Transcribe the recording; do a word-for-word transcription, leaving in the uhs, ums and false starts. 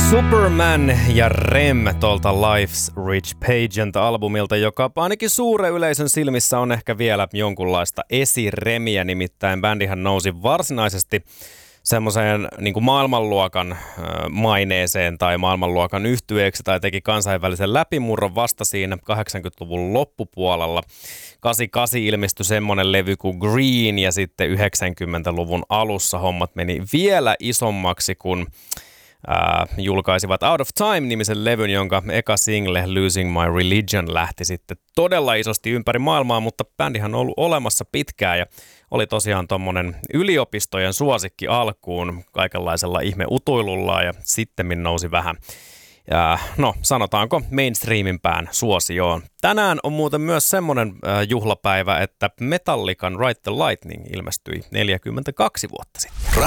Superman ja Rem tuolta Life's Rich Pageant-albumilta, joka ainakin suuren yleisön silmissä on ehkä vielä jonkunlaista esiremiä, nimittäin bändihän nousi varsinaisesti semmoiseen niin kuin maailmanluokan äh, maineeseen tai maailmanluokan yhtyeeksi tai teki kansainvälisen läpimurron vasta siinä kahdeksankymmentäluvun loppupuolella. kahdeksankymmentäkahdeksan ilmestyi semmoinen levy kuin Green ja sitten yhdeksänkymmentäluvun alussa hommat meni vielä isommaksi, kun äh, julkaisivat Out of Time-nimisen levyn, jonka eka single Losing My Religion lähti sitten todella isosti ympäri maailmaa, mutta bändihän on ollut olemassa pitkään ja oli tosiaan tommonen yliopistojen suosikki alkuun kaikenlaisella ihmeutuilullaan ja sittemmin nousi vähän, ja, no sanotaanko mainstreamin pään suosioon. Tänään on muuten myös semmonen äh, juhlapäivä, että Metallican Ride the Lightning ilmestyi neljäkymmentäkaksi vuotta sitten.